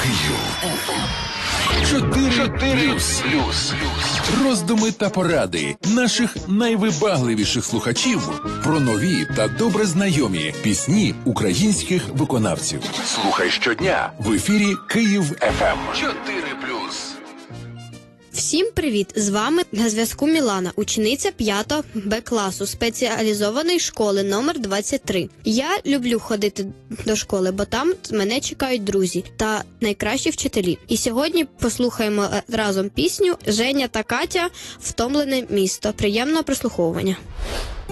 4 плюс. Роздуми та поради наших найвибагливіших слухачів про нові та добре знайомі пісні українських виконавців. Слухай щодня в ефірі Київ ФМ. 4 плюс. Всім привіт! З вами на зв'язку Мілана, учениця 5 Б класу спеціалізованої школи номер 23. Я люблю ходити до школи, бо там мене чекають друзі та найкращі вчителі. І сьогодні послухаємо разом пісню «Женя та Катя. Втомлене місто». Приємного прослуховування.